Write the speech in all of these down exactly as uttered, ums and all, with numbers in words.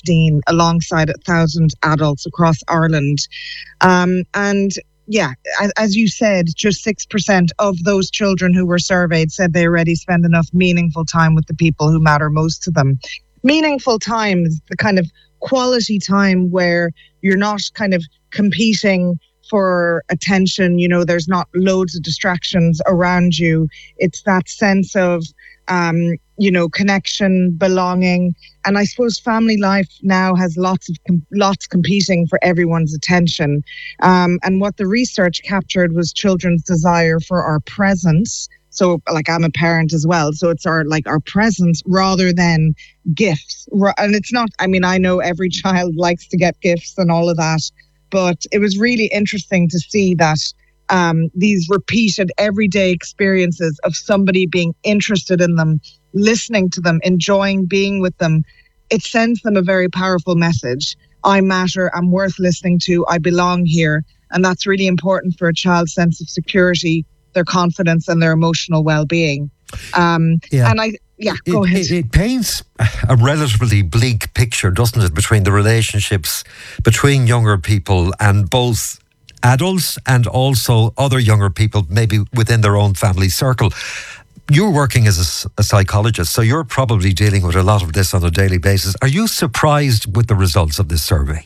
sixteen alongside a thousand adults across Ireland. Um, and yeah, as, as you said, just six percent of those children who were surveyed said they already spend enough meaningful time with the people who matter most to them. Meaningful time is the kind of quality time where you're not kind of competing for attention. You know, there's not loads of distractions around you. It's that sense of, um, you know, connection, belonging. And I suppose family life now has lots of com- lots competing for everyone's attention. Um, and what the research captured was children's desire for our presence. So, like, I'm a parent as well. So it's our, like, our presence rather than gifts. And it's not, I mean, I know every child likes to get gifts and all of that. But it was really interesting to see that um, these repeated everyday experiences of somebody being interested in them, listening to them, enjoying being with them, it sends them a very powerful message. I matter, I'm worth listening to, I belong here. And that's really important for a child's sense of security, their confidence and their emotional well-being. Um, yeah. And I, yeah, go it, ahead. It, it paints a relatively bleak picture, doesn't it, between the relationships between younger people and both adults and also other younger people, maybe within their own family circle. You're working as a, a psychologist, so you're probably dealing with a lot of this on a daily basis. Are you surprised with the results of this survey?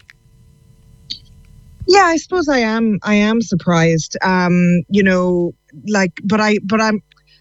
Yeah, I suppose I am. I am surprised. Um, you know, like, but I, but I'm,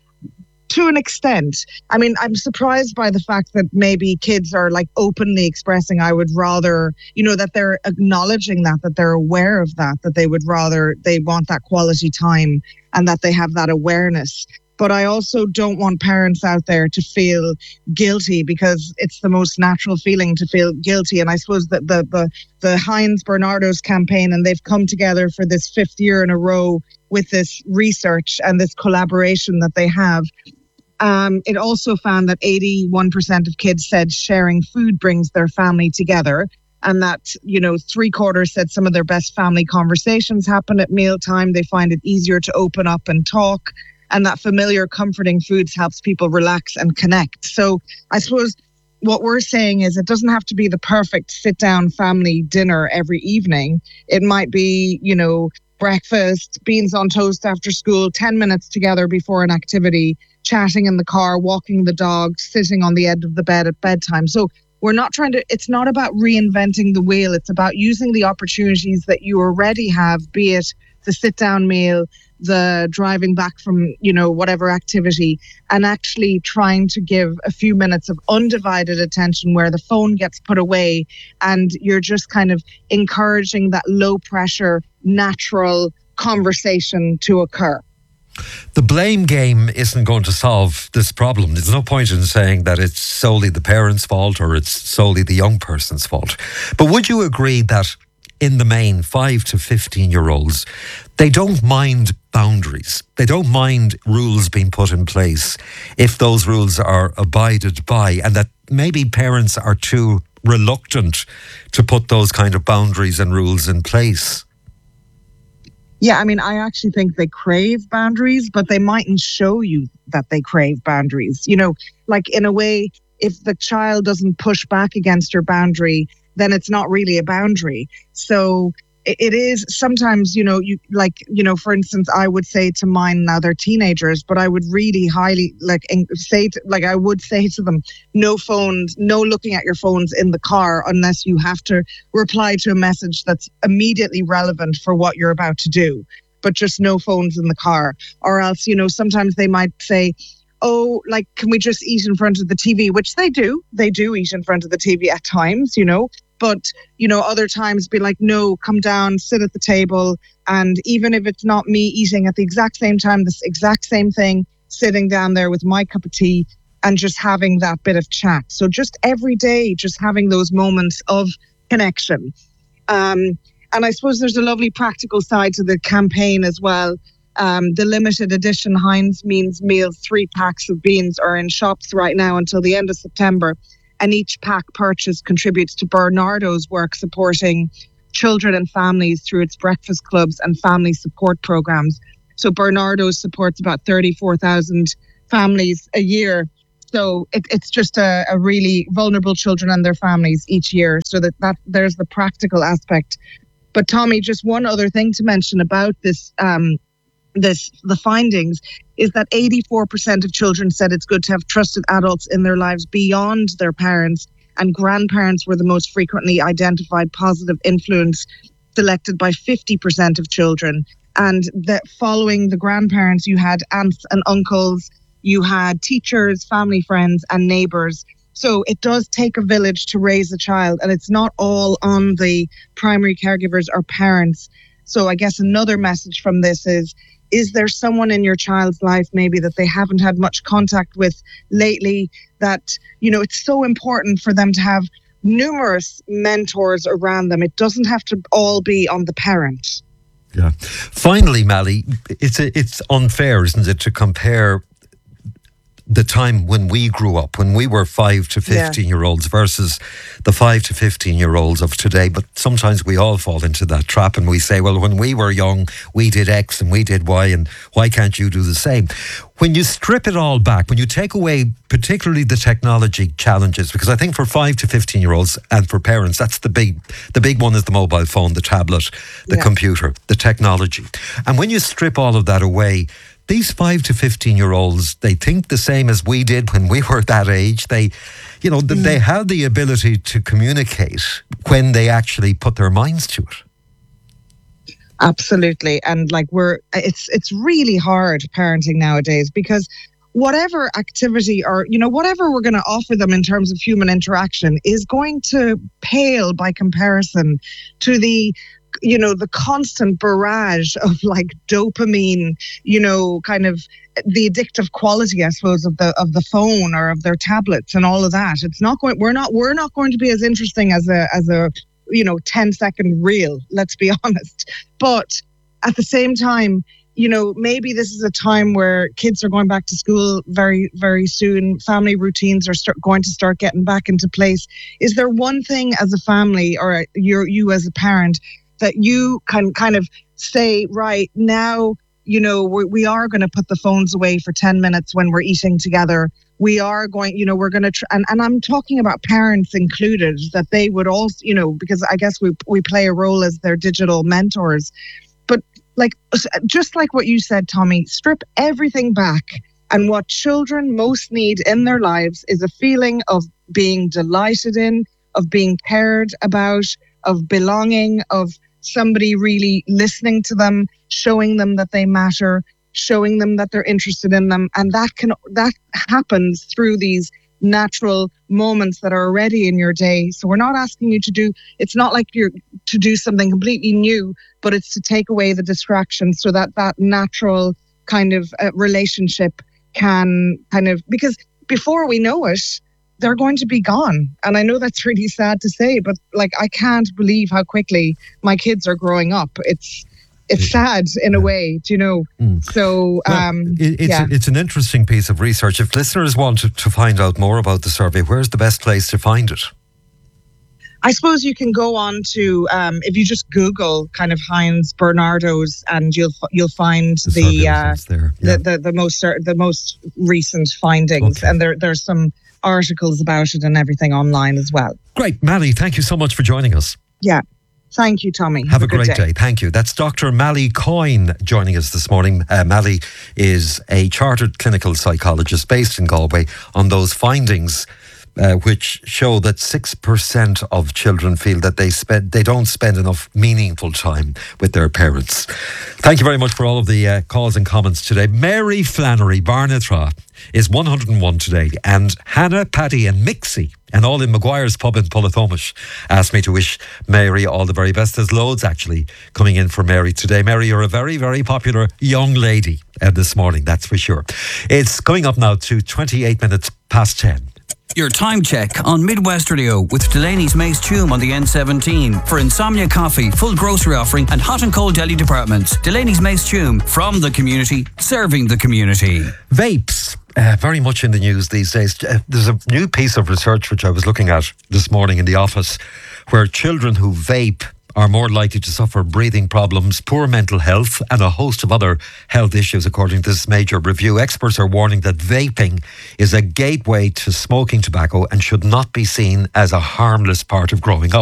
to an extent. I mean, I'm surprised by the fact that maybe kids are like openly expressing, I would rather, you know, that they're acknowledging that, that they're aware of that, that they would rather, they want that quality time and that they have that awareness. But I also don't want parents out there to feel guilty, because it's the most natural feeling to feel guilty. And I suppose that the, the, the Heinz Bernardo's campaign, and they've come together for this fifth year in a row with this research and this collaboration that they have. Um, it also found that eighty-one percent of kids said sharing food brings their family together, and that, you know, three quarters said some of their best family conversations happen at mealtime. They find it easier to open up and talk, and that familiar, comforting foods helps people relax and connect. So I suppose what we're saying is it doesn't have to be the perfect sit-down family dinner every evening. It might be, you know, breakfast, beans on toast after school, ten minutes together before an activity, chatting in the car, walking the dog, sitting on the edge of the bed at bedtime. So we're not trying to, it's not about reinventing the wheel. It's about using the opportunities that you already have, be it the sit down meal, the driving back from, you know, whatever activity, and actually trying to give a few minutes of undivided attention where the phone gets put away and you're just kind of encouraging that low pressure, natural conversation to occur. The blame game isn't going to solve this problem. There's no point in saying that it's solely the parents' fault or it's solely the young person's fault. But would you agree that in the main, five to fifteen year olds, they don't mind boundaries. They don't mind rules being put in place if those rules are abided by, and that maybe parents are too reluctant to put those kind of boundaries and rules in place? Yeah, I mean, I actually think they crave boundaries, but they mightn't show you that they crave boundaries. You know, like in a way, if the child doesn't push back against your boundary, then it's not really a boundary. So it, it is sometimes, you know, you like, you know, for instance, I would say to mine, now they're teenagers, but I would really highly like say, to, like I would say to them, no phones, no looking at your phones in the car unless you have to reply to a message that's immediately relevant for what you're about to do, but just no phones in the car. Or else, you know, sometimes they might say, oh, like, can we just eat in front of the T V? Which they do. They do eat in front of the T V at times, you know. But, you know, other times be like, no, come down, sit at the table. And even if it's not me eating at the exact same time, this exact same thing, sitting down there with my cup of tea and just having that bit of chat. So just every day, just having those moments of connection. Um, and I suppose there's a lovely practical side to the campaign as well. Um, the limited edition Heinz Means Meals three packs of beans are in shops right now until the end of September. And each pack purchase contributes to Bernardo's work supporting children and families through its breakfast clubs and family support programs. So Bernardo's supports about thirty-four thousand families a year So it, it's just a, a really vulnerable children and their families each year. So that, that there's the practical aspect. But Tommy, just one other thing to mention about this, um, this the findings is that eighty-four percent of children said it's good to have trusted adults in their lives beyond their parents, and grandparents were the most frequently identified positive influence, selected by fifty percent of children. And that following the grandparents, you had aunts and uncles, you had teachers, family friends, and neighbours. So it does take a village to raise a child, and it's not all on the primary caregivers or parents. So I guess another message from this is, is there someone in your child's life maybe that they haven't had much contact with lately, that, you know, it's so important for them to have numerous mentors around them. It doesn't have to all be on the parent. Yeah. Finally, Mally, it's a, it's unfair, isn't it, to compare the time when we grew up, when we were five to fifteen year olds versus the five to fifteen year olds of today. But sometimes we all fall into that trap and we say, well, when we were young, we did X and we did Y, and why can't you do the same? When you strip it all back, when you take away particularly the technology challenges, because I think for five to fifteen year olds and for parents, that's the big, the big one is the mobile phone, the tablet, the yeah. computer, the technology. And when you strip all of that away, these five to fifteen year olds, they think the same as we did when we were that age. They, you know, mm. they have the ability to communicate when they actually put their minds to it. Absolutely. And like we're, it's, it's really hard parenting nowadays, because whatever activity or, you know, whatever we're going to offer them in terms of human interaction is going to pale by comparison to the, you know, the constant barrage of like dopamine, you know, kind of the addictive quality, I suppose, of the of the phone or of their tablets and all of that. It's not going, we're not, we're not going to be as interesting as a, as a, you know, ten second reel, let's be honest. But at the same time, you know, maybe this is a time where kids are going back to school very, very soon. Family routines are start, going to start getting back into place. Is there one thing as a family or you're, you as a parent that you can kind of say, right now, you know, we, we are going to put the phones away for ten minutes when we're eating together. We are going, you know, we're going to, tr- and, and I'm talking about parents included, that they would also, you know, because I guess we we play a role as their digital mentors. But like, just like what you said, Tommy, strip everything back. And what children most need in their lives is a feeling of being delighted in, of being cared about, of belonging, of somebody really listening to them, showing them that they matter, showing them that they're interested in them. And that can that happens through these natural moments that are already in your day. So we're not asking you to do, it's not like you're to do something completely new, but it's to take away the distractions so that that natural kind of uh, relationship can kind of, because before we know it, they're going to be gone. And I know that's really sad to say, but like, I can't believe how quickly my kids are growing up. It's it's sad in a way, do you know? Mm. So, um, well, it, it's, yeah. a, it's an interesting piece of research. If listeners want to, to find out more about the survey, where's the best place to find it? I suppose you can go on to, um, if you just Google kind of Heinz Bernardo's, and you'll you'll find the the, uh, there. Yeah. the the the most the most recent findings, okay. and there there's some articles about it and everything online as well. Great, Mally, thank you so much for joining us. Yeah. Thank you, Tommy. Have, Have a, a great day. day. Thank you. That's Doctor Mally Coyne joining us this morning. Uh, Mally is a chartered clinical psychologist based in Galway on those findings uh, which show that six percent of children feel that they spend they don't spend enough meaningful time with their parents. Thank you very much for all of the uh, calls and comments today. Mary Flannery Barnatra is one hundred and one today, and Hannah, Paddy and Mixie, and all in Maguire's pub in Pullatomish, asked me to wish Mary all the very best. There's loads actually coming in for Mary today. Mary, you're a very, very popular young lady uh, this morning, that's for sure. It's coming up now to twenty-eight minutes past ten. Your time check on Midwest Radio with Delaney's Mace Tume on the N seventeen. For Insomnia Coffee, full grocery offering and hot and cold deli departments. Delaney's Mace Tume, from the community, serving the community. Vapes. Uh, very much in the news these days. Uh, there's a new piece of research which I was looking at this morning in the office, where children who vape are more likely to suffer breathing problems, poor mental health, and a host of other health issues, according to this major review. Experts are warning that vaping is a gateway to smoking tobacco and should not be seen as a harmless part of growing up.